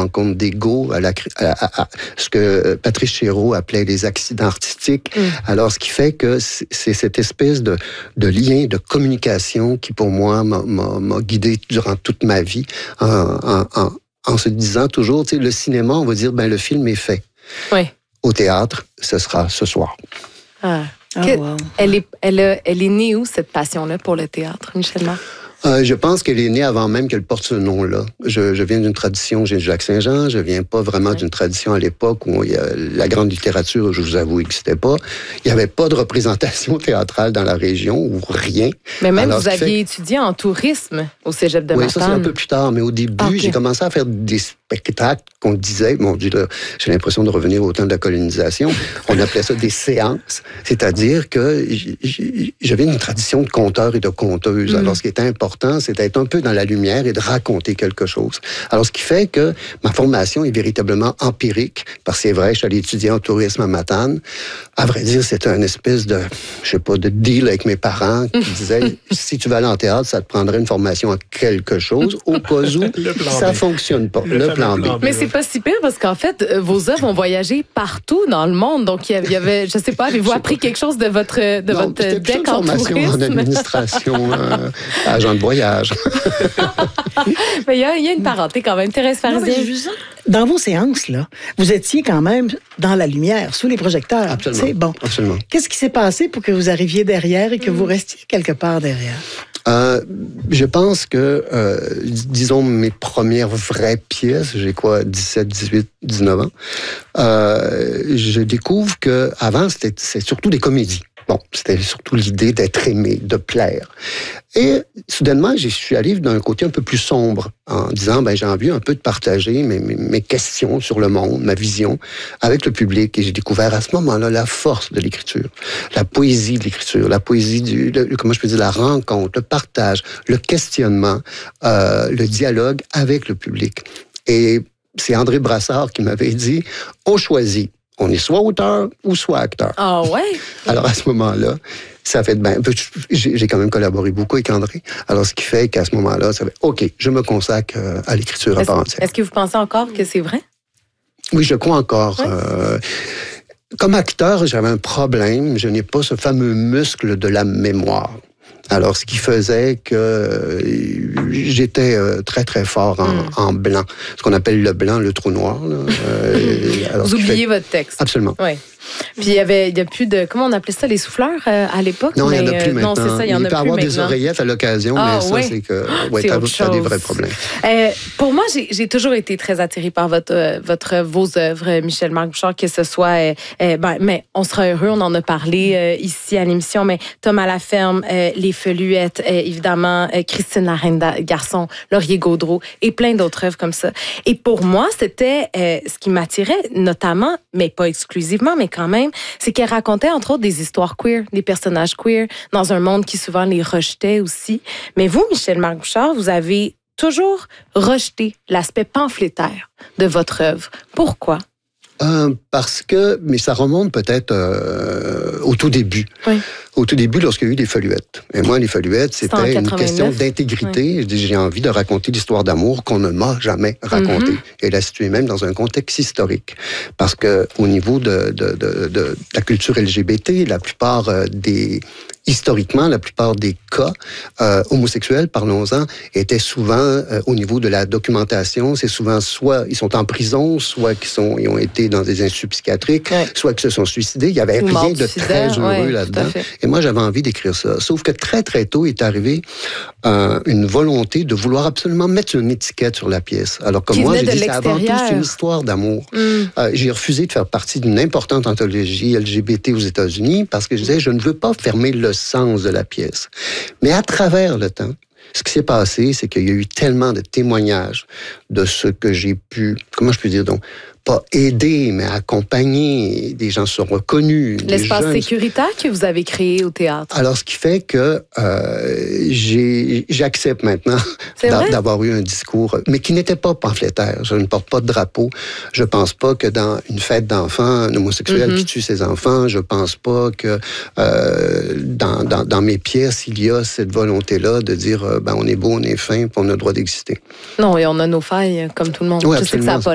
rencontre d'ego, à ce que Patrice Chéreau appelait les accidents artistiques. Alors, ce qui fait que c'est cette espèce de lien, de communication qui, pour moi, m'a guidé durant toute ma vie en se disant toujours, tu sais, le cinéma, on va dire, ben le film est fait. Oui. Au théâtre, ce sera ce soir. Wow. Elle est née où, cette passion-là, pour le théâtre, Michel Marc? Je pense qu'elle est née avant même qu'elle porte ce nom-là. Je viens d'une tradition, j'ai Jacques-Saint-Jean, je viens pas vraiment d'une tradition à l'époque où la grande littérature, je vous avoue, n'existait pas. Il n'y avait pas de représentation théâtrale dans la région, ou rien. Mais même vous aviez étudié en tourisme au cégep de Matane. Oui, ça c'est un peu plus tard, mais au début, j'ai commencé à faire des spectacles qu'on disait, mon Dieu, là, j'ai l'impression de revenir au temps de la colonisation, on appelait ça des séances, c'est-à-dire que j'avais une tradition de conteur et de conteuse. Alors, ce qui était important, c'est d'être un peu dans la lumière et de raconter quelque chose. Alors, ce qui fait que ma formation est véritablement empirique, parce que c'est vrai, je suis allé étudier en tourisme à Matane. À vrai dire, c'était une espèce de, je sais pas, de deal avec mes parents qui disaient, si tu vas aller en théâtre, ça te prendrait une formation en quelque chose, au cas où ça fonctionne pas. Le plan B. Mais c'est pas si pire, parce qu'en fait, vos œuvres ont voyagé partout dans le monde. Donc, il y avait, je sais pas, avez-vous appris quelque chose de votre deck en tourisme? En administration, agent de voyage. Mais il y a une parenté quand même. Thérèse Pharisien. Dans vos séances, là, vous étiez quand même dans la lumière, sous les projecteurs. Absolument. C'est bon. Absolument. Qu'est-ce qui s'est passé pour que vous arriviez derrière et que vous restiez quelque part derrière? Je pense que, disons, mes premières vraies pièces, j'ai 17, 18, 19 ans, je découvre que avant c'est surtout des comédies. Bon, c'était surtout l'idée d'être aimé, de plaire. Et soudainement, je suis allé d'un côté un peu plus sombre, en disant, j'ai envie un peu de partager mes questions sur le monde, ma vision, avec le public. Et j'ai découvert à ce moment-là la force de l'écriture, la poésie de l'écriture, la poésie comment je peux dire, la rencontre, le partage, le questionnement, le dialogue avec le public. Et c'est André Brassard qui m'avait dit, on choisit. On est soit auteur ou soit acteur. Ah ouais? Alors, à ce moment-là, ça fait... j'ai quand même collaboré beaucoup avec André. Alors, ce qui fait qu'à ce moment-là, ça fait OK, je me consacre à l'écriture à part entière. Est-ce que vous pensez encore que c'est vrai? Oui, je crois encore. Ouais. Comme acteur, j'avais un problème. Je n'ai pas ce fameux muscle de la mémoire. Alors, ce qui faisait que j'étais très, très fort en blanc. Ce qu'on appelle le blanc, le trou noir. Là. Alors, vous oubliez votre texte. Absolument. Oui. Puis il y a plus de, comment on appelait ça, les souffleurs à l'époque? Non, il n'y en a plus maintenant. Non, c'est ça, il y en a plus maintenant. Il peut avoir des oreillettes à l'occasion, mais ça, c'est que ça a des vrais problèmes. Pour moi, j'ai toujours été très attirée par vos œuvres, Michel Marc Bouchard, que ce soit, mais on sera heureux, on en a parlé ici à l'émission, mais Thomas Laferme, Les Feluettes, évidemment, Christine la Reine Garçon, Laurier Gaudreau et plein d'autres œuvres comme ça. Et pour moi, c'était ce qui m'attirait notamment, mais pas exclusivement, mais quand même, c'est qu'elle racontait entre autres des histoires queer, des personnages queer, dans un monde qui souvent les rejetait aussi. Mais vous, Michel Marc Bouchard, vous avez toujours rejeté l'aspect pamphlétaire de votre œuvre. Pourquoi? Parce que, mais ça remonte peut-être au tout début. Oui. Au tout début, lorsqu'il y a eu les Feluettes. Et moi, les Feluettes, c'était une question d'intégrité. Oui. J'ai envie de raconter l'histoire d'amour qu'on ne m'a jamais racontée. Et la situer même dans un contexte historique. Parce que au niveau de la culture LGBT, la plupart historiquement, la plupart des cas homosexuels, parlons-en, étaient souvent au niveau de la documentation. C'est souvent soit ils sont en prison, soit ils ont été dans des instituts psychiatriques, soit qu'ils se sont suicidés. Il n'y avait rien de très heureux là-dedans. Et moi, j'avais envie d'écrire ça. Sauf que très, très tôt est arrivé une volonté de vouloir absolument mettre une étiquette sur la pièce. Alors que moi, j'ai dit, c'est avant tout, c'est une histoire d'amour. J'ai refusé de faire partie d'une importante anthologie LGBT aux États-Unis parce que je disais, je ne veux pas fermer le sens de la pièce. Mais à travers le temps, ce qui s'est passé, c'est qu'il y a eu tellement de témoignages de ce que j'ai pu, comment je peux dire donc, pas aider, mais accompagner. Des gens sont reconnus. L'espace sécuritaire que vous avez créé au théâtre. Alors, ce qui fait que j'accepte maintenant d'avoir eu un discours, mais qui n'était pas pamphlétaire. Je ne porte pas de drapeau. Je pense pas que dans une fête d'enfants, un homosexuel qui tue ses enfants, je pense pas que dans mes pièces, il y a cette volonté-là de dire, on est beau, on est fin, puis on a le droit d'exister. Non, et on a nos failles, comme tout le monde. Oui, je sais que ça a pas